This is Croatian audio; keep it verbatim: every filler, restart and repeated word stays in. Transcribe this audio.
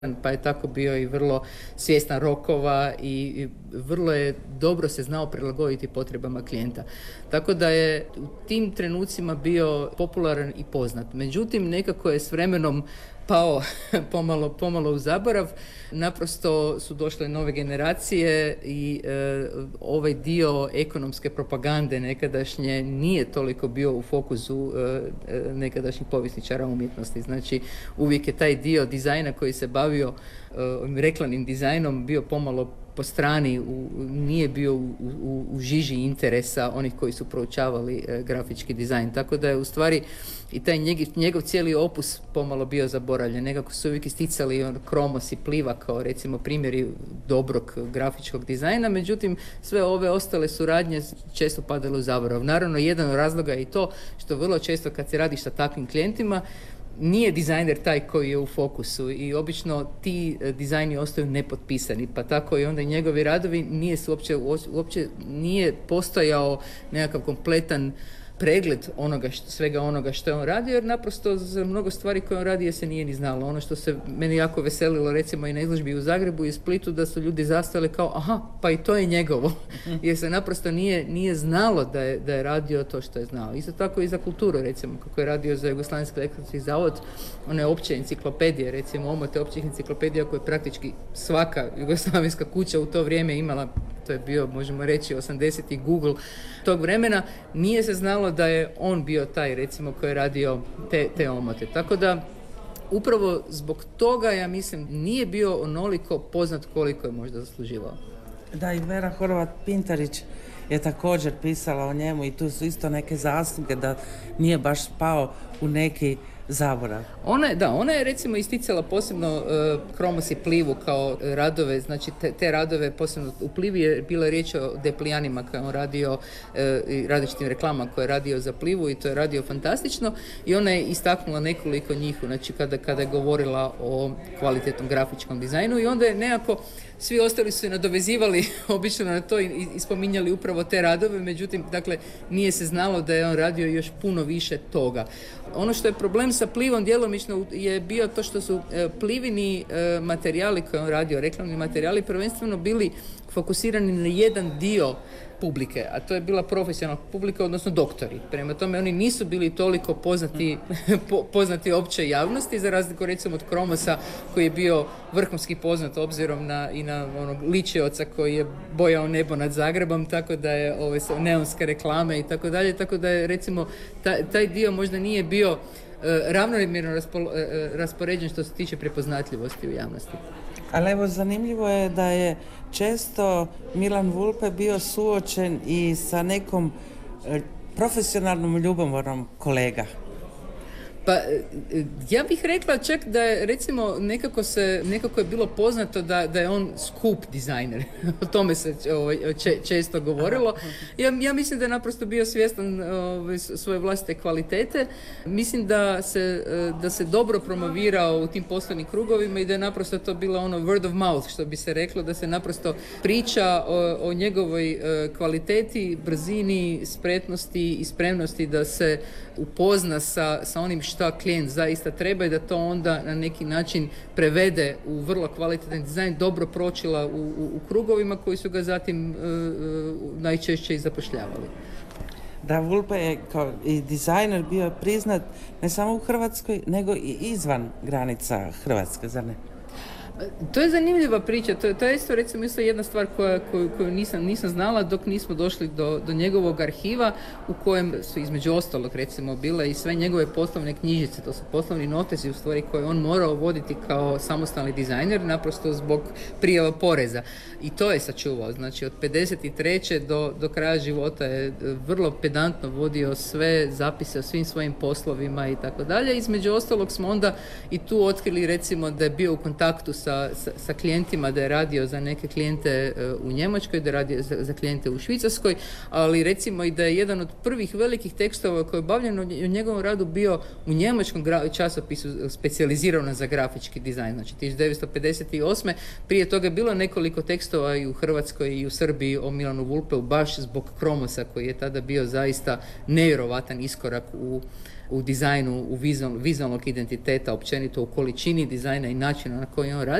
pa je tako bio i vrlo svjestan rokova i, i vrlo je dobro se znao prilagoditi potrebama klijenta. Tako da je u tim trenucima bio popularan i poznat. Međutim, nekako je s vremenom pao pomalo, pomalo u zaborav. Naprosto su došle nove generacije i e, ovaj dio ekonomske propagande nekadašnje nije toliko bio u fokusu e, nekadašnjih povjesničara umjetnosti. Znači, uvijek je taj dio dizajna koji se bavio e, reklamnim dizajnom bio pomalo po strani, u, nije bio u, u, u žiži interesa onih koji su proučavali e, grafički dizajn. Tako da je u stvari i taj njegov, njegov cijeli opus pomalo bio zaboravljen. Nekako su uvijek isticali on, Kromos i Pliva kao recimo primjeri dobrog grafičkog dizajna, međutim sve ove ostale suradnje često padale u zaborav. Naravno, jedan od razloga je i to što vrlo često kad se radiš sa takvim klijentima, nije dizajner taj koji je u fokusu i obično ti dizajni ostaju nepotpisani, pa tako i onda i njegovi radovi nije se uopće, uopće nije postojao nekakav kompletan pregled onoga što, svega onoga što je on radio, jer naprosto za mnogo stvari koje on radio se nije ni znalo. Ono što se meni jako veselilo recimo i na izložbi u Zagrebu i Splitu, da su ljudi zastali kao aha, pa i to je njegovo, jer se naprosto nije, nije znalo da je, da je radio to što je znao. Isto tako i za kulturu, recimo, kako je radio za Jugoslavenski lektorski zavod, one opće enciklopedije, recimo omote općih enciklopedija koje praktički svaka jugoslavenska kuća u to vrijeme imala, to je bio, možemo reći, osamdeseti Google tog vremena, nije se znalo da je on bio taj, recimo, koji je radio te, te omote. Tako da, upravo zbog toga, ja mislim, nije bio onoliko poznat koliko je možda zasluživao. Da, i Vera Horvat-Pintarić je također pisala o njemu i tu su isto neke zasluge da nije baš spao u neki zaborav. Ona je, da, ona je recimo isticala posebno uh, Kromos i Plivu kao radove, znači te, te radove, posebno u Plivi je bila riječ o Deplijanima koje on radio uh, i različitim reklamama koje je radio za Plivu i to je radio fantastično i ona je istaknula nekoliko njih, znači kada, kada je govorila o kvalitetnom grafičkom dizajnu i onda je nekako svi ostali su se nadovezivali obično na to i, i spominjali upravo te radove, međutim, dakle, nije se znalo da je on radio još puno više toga. Ono što je problem sa Plivom djelomično je bio to što su e, Plivini e, materijali koje on radio, reklamni materijali, prvenstveno bili fokusirani na jedan dio publike, a to je bila profesionalna publika, odnosno doktori. Prema tome, oni nisu bili toliko poznati, po, poznati opće javnosti, za razliku recimo od Kromosa, koji je bio vrhunski poznat obzirom na, i na onog ličioca koji je bojao nebo nad Zagrebom, tako da je ove neonske reklame i tako dalje, tako da je recimo taj, taj dio možda nije bio e, ravnomjerno raspo, e, raspoređen što se tiče prepoznatljivosti u javnosti. Ali evo, zanimljivo je da je često Milan Vulpe bio suočen i sa nekom profesionalnom ljubomornom kolega. Pa ja bih rekla čak da je recimo nekako se nekako je bilo poznato da, da je on skup dizajner. O tome se ovaj, če, često govorilo. Ja, ja mislim da je naprosto bio svjestan ovaj, svoje vlastite kvalitete. Mislim da se, da se dobro promovirao u tim poslovnim krugovima i da je naprosto to bilo ono word of mouth, što bi se reklo, da se naprosto priča o, o njegovoj kvaliteti, brzini, spretnosti i spremnosti da se upozna sa, sa onim što klijent zaista treba i da to onda na neki način prevede u vrlo kvalitetan dizajn, dobro pročila u, u, u krugovima koji su ga zatim uh, uh, najčešće i zapošljavali. Da, Vulpe je kao i dizajner bio priznat ne samo u Hrvatskoj, nego i izvan granica Hrvatske, zar ne? To je zanimljiva priča, to je, to je isto recimo isto jedna stvar koja, koju, koju nisam, nisam znala dok nismo došli do, do njegovog arhiva u kojem su između ostalog recimo bile i sve njegove poslovne knjižice, to su poslovni notezi u stvari koje on morao voditi kao samostalni dizajner naprosto zbog prijava poreza i to je sačuvao, znači od pedeset treće do, do kraja života je vrlo pedantno vodio sve zapise o svim svojim poslovima i tako dalje. Između ostalog smo onda i tu otkrili recimo da je bio u kontaktu sa Sa, sa, sa klijentima, da je radio za neke klijente uh, u Njemačkoj, da je radio za, za klijente u Švicarskoj, ali recimo i da je jedan od prvih velikih tekstova koji je obavljen u njegovom radu bio u njemačkom gra, časopisu specijalizirano za grafički dizajn, znači tisuću devetsto pedeset osme. Prije toga je bilo nekoliko tekstova i u Hrvatskoj i u Srbiji o Milanu Vulpeu, baš zbog Kromosa koji je tada bio zaista nevjerovatan iskorak u u dizajnu, u vizual, vizualnog identiteta, općenito u količini dizajna i načina na koji on radi.